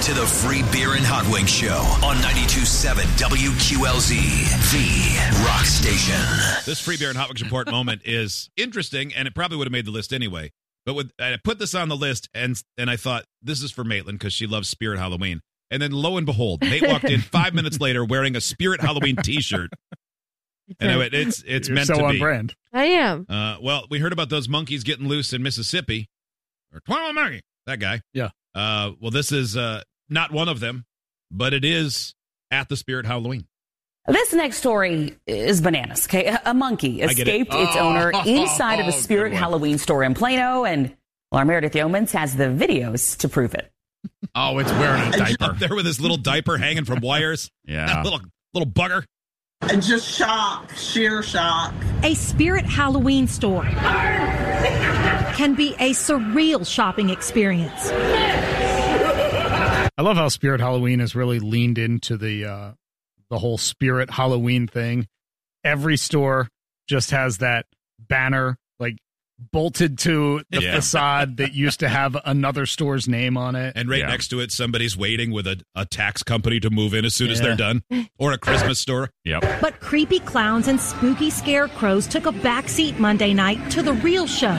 to the Free Beer and Hot Wings Show on 92.7 WQLZ, the rock station. This Free Beer and Hot Wings Report moment is interesting, and it probably would have made the list anyway. But I put this on the list, and I thought, this is for Maitland because she loves Spirit Halloween. And then lo and behold, Nate walked in 5 minutes later wearing a Spirit Halloween T-shirt. Anyway, it's meant to be. So on brand. I am. Well, we heard about those monkeys getting loose in Mississippi. Or 21 monkey. That guy. Yeah. Well, this is not one of them, but it is at the Spirit Halloween. This next story is bananas. Okay, a monkey escaped its owner inside of a Spirit Halloween store in Plano, and our Meredith Yeomans has the videos to prove it. Oh, it's wearing a diaper. Up there with his little diaper hanging from wires. Yeah. little bugger. And just shock, sheer shock. A Spirit Halloween store can be a surreal shopping experience. I love how Spirit Halloween has really leaned into the whole Spirit Halloween thing. Every store just has that banner like bolted to the facade that used to have another store's name on it. And right next to it, somebody's waiting with a tax company to move in as soon as they're done. Or a Christmas store. Yep. But creepy clowns and spooky scarecrows took a backseat Monday night to the real show.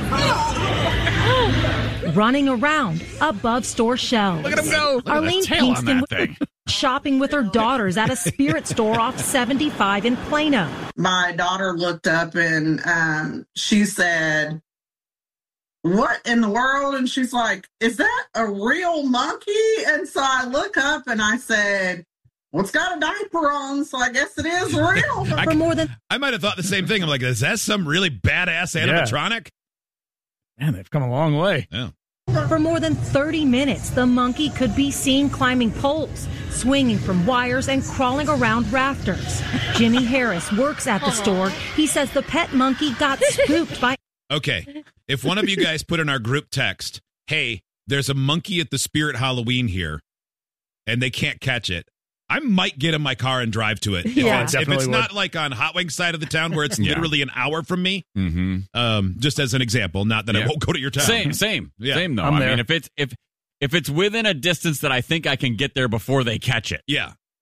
Running around above store shelves. Look at him go. Arlene Pinkston was shopping with her daughters at a Spirit store off 75 in Plano. My daughter looked up and she said, "What in the world?" And she's like, "Is that a real monkey?" And so I look up and I said, "Well, it's got a diaper on, so I guess it is real." I might have thought the same thing. I'm like, is that some really badass animatronic? Man, they've come a long way. Yeah. For more than 30 minutes, the monkey could be seen climbing poles, swinging from wires, and crawling around rafters. Jimmy Harris works at the store. He says the pet monkey got spooked by... Okay, if one of you guys put in our group text, hey, there's a monkey at the Spirit Halloween here, and they can't catch it, I might get in my car and drive to it. If it's not like on Hot Wings side of the town where it's literally an hour from me. Mm-hmm. Just as an example, not that I won't go to your town. Same though. I'm there. mean, if it's within a distance that I think I can get there before they catch it,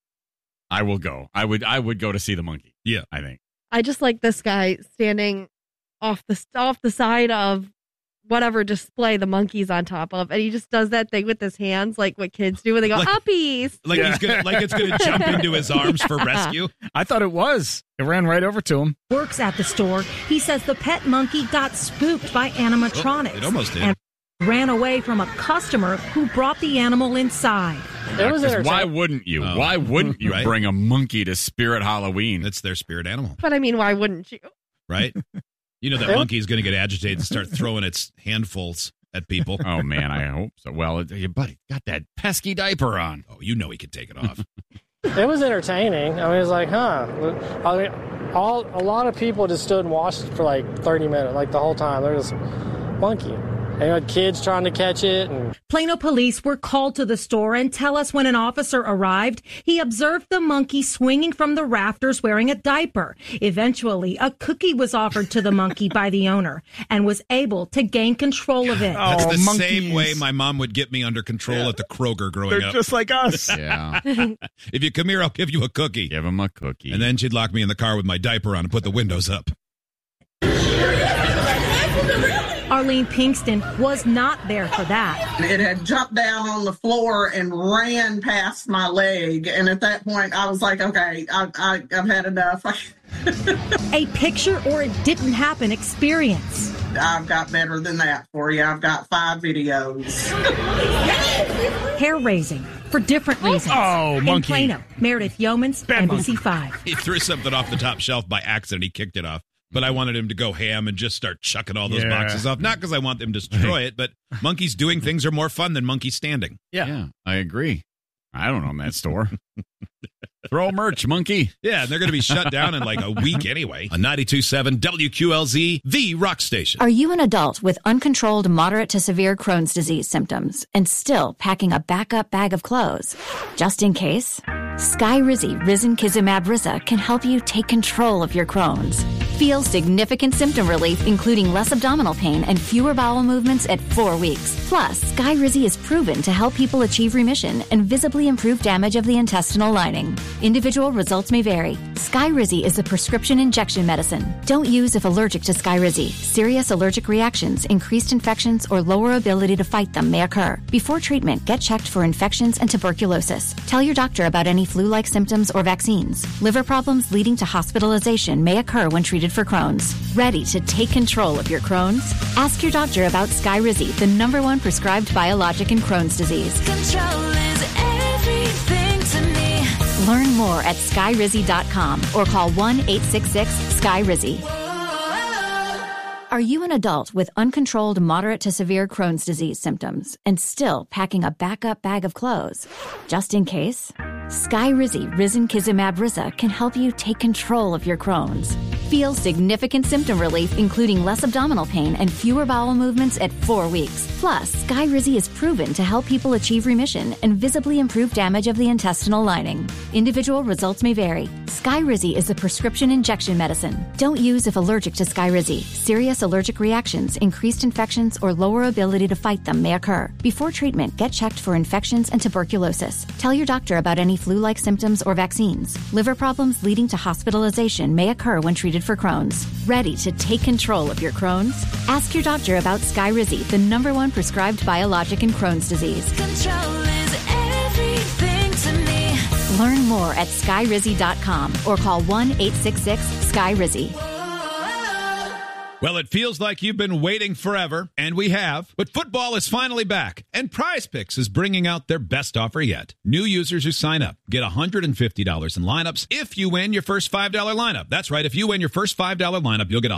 I will go. I would go to see the monkey. Yeah, I think. I just like this guy standing off the side of whatever display the monkey's on top of, and he just does that thing with his hands, like what kids do when they go uppies. Like it's gonna jump into his arms for rescue. I thought it was. It ran right over to him. Works at the store. He says the pet monkey got spooked by animatronics. It almost did. And ran away from a customer who brought the animal inside. Why wouldn't you? Why wouldn't you bring a monkey to Spirit Halloween? It's their spirit animal. But I mean, why wouldn't you? Right? You know that monkey's going to get agitated and start throwing its handfuls at people. Oh, man, I hope so. Well, your buddy got that pesky diaper on. Oh, you know he could take it off. It was entertaining. I mean, it was like, I mean, a lot of people just stood and watched it for like 30 minutes, like the whole time. There was monkey. And you had kids trying to catch it. And Plano police were called to the store and tell us when an officer arrived, he observed the monkey swinging from the rafters wearing a diaper. Eventually, a cookie was offered to the monkey by the owner and was able to gain control of it. That's the same way my mom would get me under control at the Kroger growing up. They're just like us. Yeah. If you come here, I'll give you a cookie. Give him a cookie. And then she'd lock me in the car with my diaper on and put the windows up. Arlene Pinkston was not there for that. It had jumped down on the floor and ran past my leg. And at that point, I was like, okay, I've had enough. A picture or it didn't happen experience. I've got better than that for you. I've got 5 videos. Hair raising for different reasons. Oh, monkey. In Plano, Meredith Yeomans, NBC5. He threw something off the top shelf by accident. He kicked it off. But I wanted him to go ham and just start chucking all those boxes off. Not because I want them to destroy it, but monkeys doing things are more fun than monkeys standing. Yeah, I agree. I don't own that store. Throw merch, monkey. Yeah, and they're going to be shut down in like a week anyway. On 92.7 WQLZ, the rock station. Are you an adult with uncontrolled moderate to severe Crohn's disease symptoms and still packing a backup bag of clothes? Just in case, Skyrizi Risankizumab Riza can help you take control of your Crohn's. Feel significant symptom relief, including less abdominal pain and fewer bowel movements at 4 weeks. Plus, Skyrizi is proven to help people achieve remission and visibly improve damage of the intestinal lining. Individual results may vary. Skyrizi is a prescription injection medicine. Don't use if allergic to Skyrizi. Serious allergic reactions, increased infections, or lower ability to fight them may occur. Before treatment, get checked for infections and tuberculosis. Tell your doctor about any flu-like symptoms or vaccines. Liver problems leading to hospitalization may occur when treated for Crohn's. Ready to take control of your Crohn's? Ask your doctor about Skyrizi, the #1 prescribed biologic in Crohn's disease. Control is everything to me. Learn more at Skyrizi.com or call 1-866-SKYRIZI. Are you an adult with uncontrolled moderate to severe Crohn's disease symptoms and still packing a backup bag of clothes? Just in case? Skyrizi Risankizumab Risa can help you take control of your Crohn's. Feel significant symptom relief, including less abdominal pain and fewer bowel movements at 4 weeks. Plus, Skyrizi is proven to help people achieve remission and visibly improve damage of the intestinal lining. Individual results may vary. Skyrizi is a prescription injection medicine. Don't use if allergic to Skyrizi. Serious allergic reactions, increased infections, or lower ability to fight them may occur. Before treatment, get checked for infections and tuberculosis. Tell your doctor about any flu-like symptoms or vaccines. Liver problems leading to hospitalization may occur when treated for Crohn's. Ready to take control of your Crohn's? Ask your doctor about Skyrizi, the #1 prescribed biologic in Crohn's disease. Control is everything to me. Learn more at Skyrizi.com or call 1-866-SKYRIZI. Well, it feels like you've been waiting forever, and we have, but football is finally back, and PrizePicks is bringing out their best offer yet. New users who sign up get $150 in lineups if you win your first $5 lineup. That's right, if you win your first $5 lineup, you'll get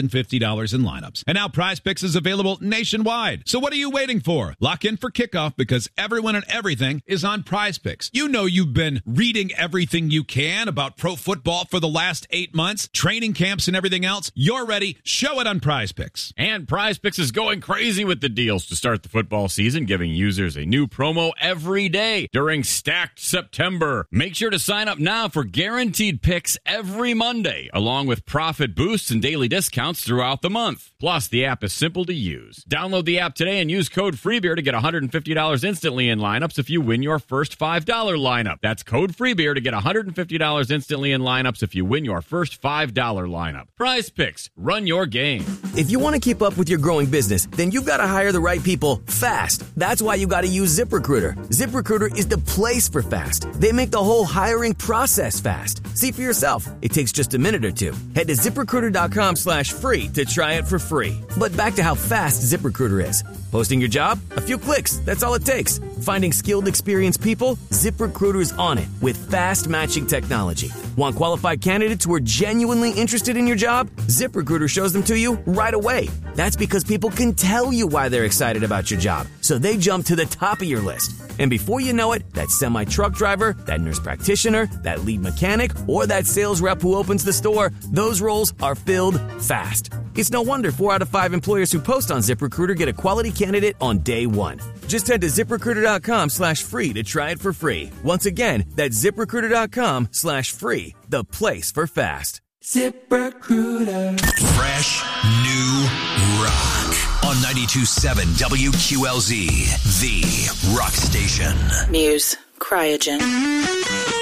$150 in lineups. And now PrizePicks is available nationwide. So what are you waiting for? Lock in for kickoff because everyone and everything is on PrizePicks. You know you've been reading everything you can about pro football for the last 8 months, training camps and everything else. You're ready. Show it on PrizePicks. And PrizePicks is going crazy with the deals to start the football season, giving users a new promo every day during Stacked September. Make sure to sign up now for guaranteed picks every Monday, along with profit boosts and daily discounts throughout the month. Plus, the app is simple to use. Download the app today and use code FREEBEER to get $150 instantly in lineups if you win your first $5 lineup. That's code FREEBEER to get $150 instantly in lineups if you win your first $5 lineup. PrizePicks. Run your game. If you want to keep up with your growing business, then you've got to hire the right people fast. That's why you got to use ZipRecruiter. ZipRecruiter is the place for fast. They make the whole hiring process fast. See for yourself. It takes just a minute or two. Head to ZipRecruiter.com/free to try it for free. But back to how fast ZipRecruiter is. Posting your job? A few clicks. That's all it takes. Finding skilled, experienced people? ZipRecruiter's on it with fast matching technology. Want qualified candidates who are genuinely interested in your job? ZipRecruiter shows them to you right away. That's because people can tell you why they're excited about your job, so they jump to the top of your list. And before you know it, that semi-truck driver, that nurse practitioner, that lead mechanic, or that sales rep who opens the store, those roles are filled fast. It's no wonder 4 out of 5 employers who post on ZipRecruiter get a quality candidate on day one. Just head to ZipRecruiter.com/free to try it for free. Once again, that's ZipRecruiter.com/free, the place for fast. ZipRecruiter. Fresh new rock on 92.7 WQLZ, the rock station. Muse, Cryogen.